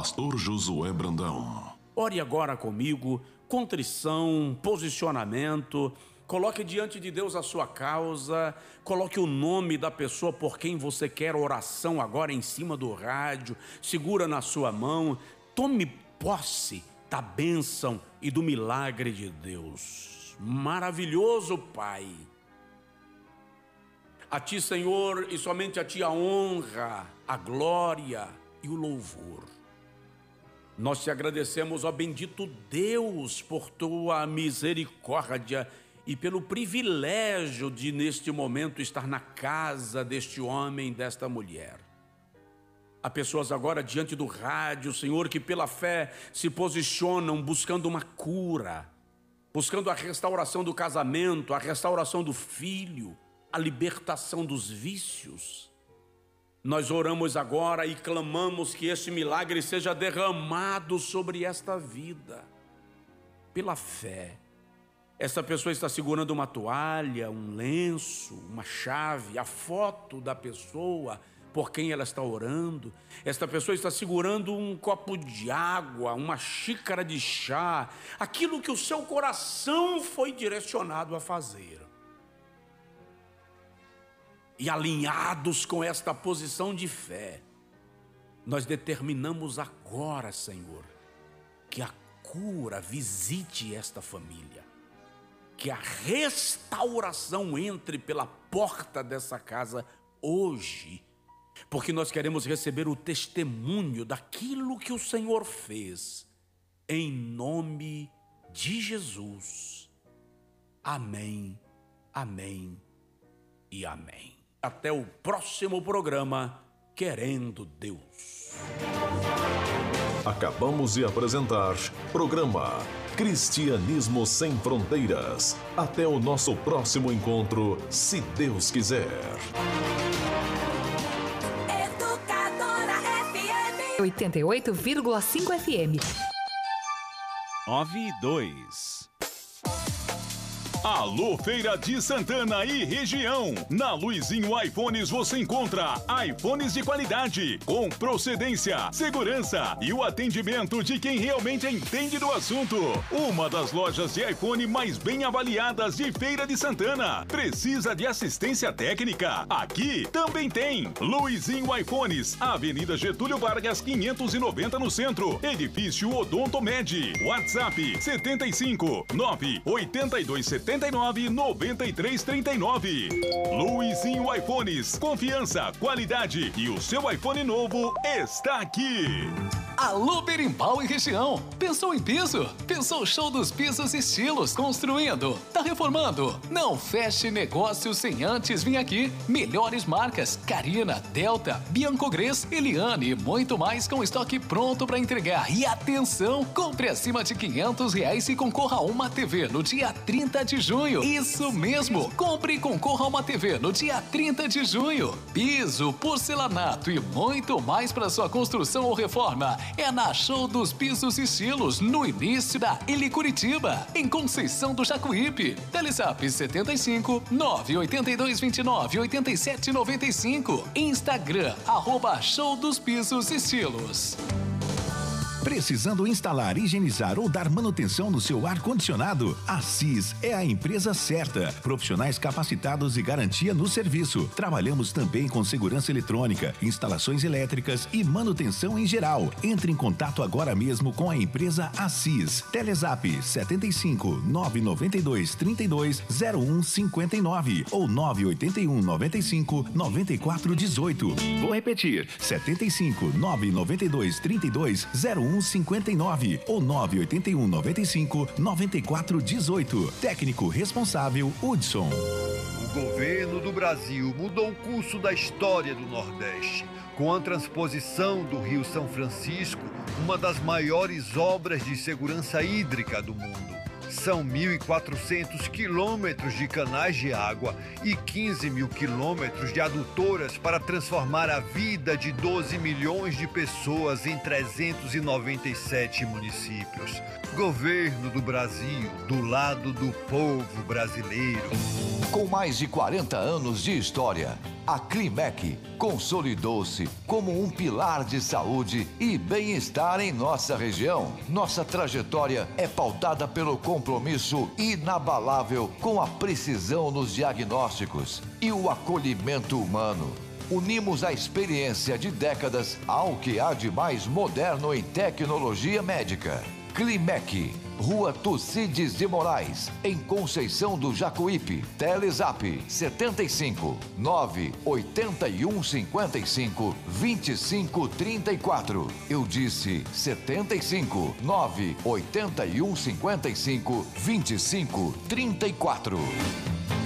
Pastor Josué Brandão. Ore agora comigo, contrição, posicionamento. Coloque diante de Deus a sua causa, coloque o nome da pessoa por quem você quer oração agora em cima do rádio, segura na sua mão, tome posse da bênção e do milagre de Deus. Maravilhoso Pai, a Ti, Senhor, e somente a Ti a honra, a glória e o louvor. Nós Te agradecemos, ó bendito Deus, por Tua misericórdia e pelo privilégio de, neste momento, estar na casa deste homem, desta mulher. Há pessoas agora diante do rádio, Senhor, que pela fé se posicionam buscando uma cura, buscando a restauração do casamento, a restauração do filho, a libertação dos vícios. Nós oramos agora e clamamos que este milagre seja derramado sobre esta vida. Pela fé, essa pessoa está segurando uma toalha, um lenço, uma chave, a foto da pessoa por quem ela está orando. Esta pessoa está segurando um copo de água, uma xícara de chá, aquilo que o seu coração foi direcionado a fazer. E alinhados com esta posição de fé, nós determinamos agora, Senhor, que a cura visite esta família, que a restauração entre pela porta dessa casa hoje, porque nós queremos receber o testemunho daquilo que o Senhor fez, em nome de Jesus. Amém, amém e amém. Até o próximo programa, querendo Deus. Acabamos de apresentar programa Cristianismo Sem Fronteiras. Até o nosso próximo encontro, se Deus quiser. Educadora FM 88,5 FM 9-2. Alô, Feira de Santana e região. Na Luizinho iPhones você encontra iPhones de qualidade, com procedência, segurança e o atendimento de quem realmente entende do assunto. Uma das lojas de iPhone mais bem avaliadas de Feira de Santana. Precisa de assistência técnica? Aqui também tem. Luizinho iPhones, Avenida Getúlio Vargas 590 no centro, edifício Odontomed. WhatsApp 75 982 79 93 39. Luizinho iPhones, confiança, qualidade e o seu iPhone novo está aqui. Alô, Berimbau e região. Pensou em piso? Pensou show dos pisos estilos construindo? Tá reformando? Não feche negócio sem antes vir aqui. Melhores marcas: Carina, Delta, Biancogres, Eliane e muito mais com estoque pronto para entregar. E atenção, compre acima de R$500 e concorra a uma TV no dia 30 de junho. Isso mesmo, compre e concorra a uma TV no dia 30 de junho. Piso, porcelanato e muito mais para sua construção ou reforma. É na Show dos Pisos Estilos, no início da Ilha Curitiba, em Conceição do Jacuípe. Telezap 75 982 29 87 95. Instagram, @Show dos Pisos Estilos. Precisando instalar, higienizar ou dar manutenção no seu ar-condicionado? A Assis é a empresa certa. Profissionais capacitados e garantia no serviço. Trabalhamos também com segurança eletrônica, instalações elétricas e manutenção em geral. Entre em contato agora mesmo com a empresa Assis. Telezap 75 992 32 01 59 ou 981 95 94 18. Vou repetir: 75 992 32 01 59 ou 981 95 94 18. Técnico responsável Hudson. O governo do Brasil mudou o curso da história do Nordeste com a transposição do Rio São Francisco, uma das maiores obras de segurança hídrica do mundo. São 1.400 quilômetros de canais de água e 15 mil quilômetros de adutoras para transformar a vida de 12 milhões de pessoas em 397 municípios. Governo do Brasil, do lado do povo brasileiro. Com mais de 40 anos de história, A Climec consolidou-se como um pilar de saúde e bem-estar em nossa região. Nossa trajetória é pautada pelo compromisso inabalável com a precisão nos diagnósticos e o acolhimento humano. Unimos a experiência de décadas ao que há de mais moderno em tecnologia médica. Climec, Rua Tucídides de Moraes, em Conceição do Jacuípe. Telezap 75 981 55 25 34. Eu disse 75 981 55 25 34.